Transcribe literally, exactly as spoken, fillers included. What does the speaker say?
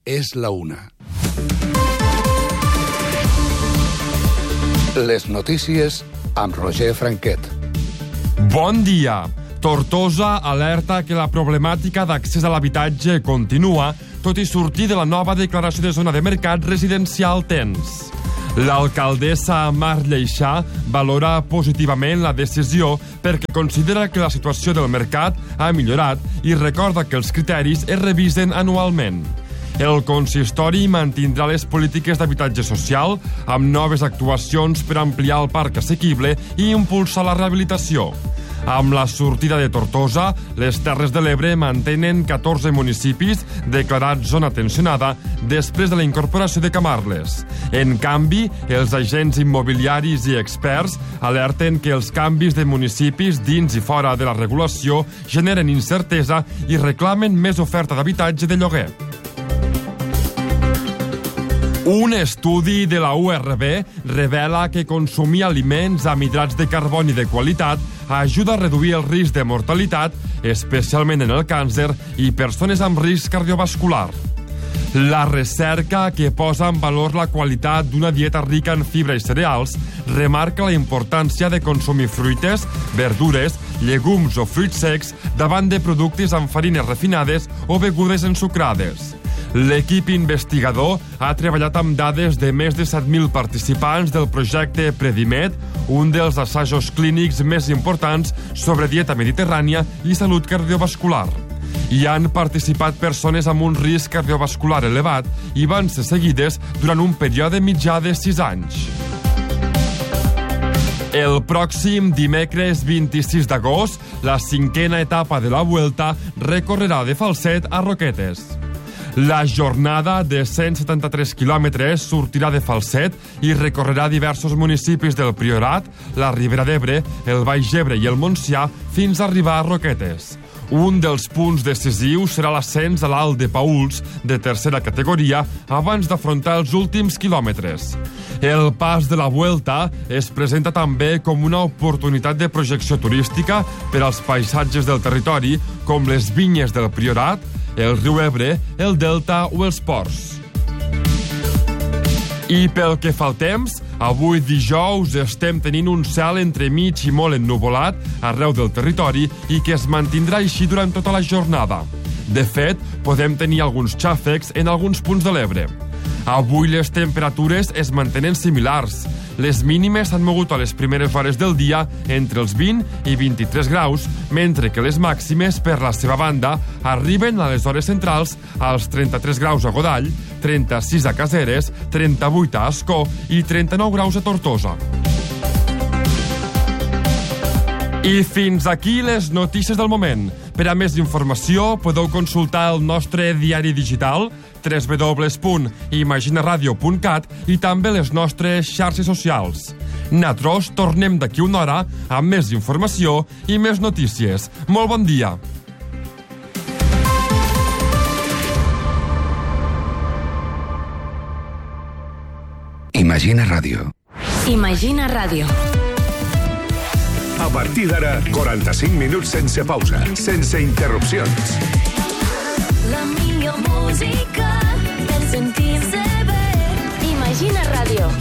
és la una. Les notícies amb Roger Franquet. Bon dia. Tortosa alerta que la problemàtica d'accés a l'habitatge continua, tot i sortir de la nova declaració de zona de mercat residencial tens. L'alcaldessa Mar Lleixà valora positivament la decisió perquè considera que la situació del mercat ha millorat i recorda que els criteris es revisen anualment. El consistori mantindrà les polítiques d'habitatge social amb noves actuacions per ampliar el parc assequible i impulsar la rehabilitació. Amb la sortida de Tortosa, les Terres de l'Ebre mantenen catorze municipis declarats zona tensionada després de la incorporació de Camarles. En canvi, els agents immobiliaris i experts alerten que els canvis de municipis dins i fora de la regulació generen incertesa i reclamen més oferta d'habitatge de lloguer. Un estudi de la U R B revela que consumir aliments amb hidrats de carboni de qualitat ajuda a reduir el risc de mortalitat, especialment en el càncer i persones amb risc cardiovascular. La recerca, que posa en valor la qualitat d'una dieta rica en fibra i cereals, remarca la importància de consumir fruites, verdures, llegums o fruits secs davant de productes amb farines refinades o begudes ensucrades. L'equip investigador ha treballat amb dades de més de set mil participants del projecte Predimed, un dels assajos clínics més importants sobre dieta mediterrània i salut cardiovascular. Hi han participat persones amb un risc cardiovascular elevat i van ser seguides durant un període mitjà de sis anys. El pròxim dimecres vint-i-sis d'agost, la cinquena etapa de la Vuelta recorrerà de Falset a Roquetes. La jornada de cent setanta-tres quilòmetres sortirà de Falset i recorrerà diversos municipis del Priorat, la Ribera d'Ebre, el Baix Ebre i el Montsià fins a arribar a Roquetes. Un dels punts decisius serà l'ascens a l'Alt de Paüls, de tercera categoria, abans d'afrontar els últims quilòmetres. El pas de la Vuelta es presenta també com una oportunitat de projecció turística per als paisatges del territori, com les vinyes del Priorat, el riu Ebre, el Delta o els ports. I pel que fa al temps, avui dijous estem tenint un cel entremig i molt ennuvolat arreu del territori i que es mantindrà així durant tota la jornada. De fet, podem tenir alguns xàfecs en alguns punts de l'Ebre. Avui les temperatures es mantenen similars. Les mínimes s'han mogut a les primeres hores del dia entre els vint i vint-i-tres graus, mentre que les màximes, per la seva banda, arriben a les hores centrals als trenta-tres graus a Godall, trenta-sis a Caseres, trenta-vuit a Ascó i trenta-nou graus a Tortosa. I fins aquí les notícies del moment. Per a més informació podeu consultar el nostre diari digital w w w punt imaginaradio punt cat i també les nostres xarxes socials. Nosaltres tornem d'aquí una hora amb més informació i més notícies. Molt bon dia! Imagina Ràdio. Imagina Ràdio. A partir d'ara, quaranta-cinc minuts sense pausa, sense interrupcions. La millor música per sentir-se bé. Imagina Ràdio.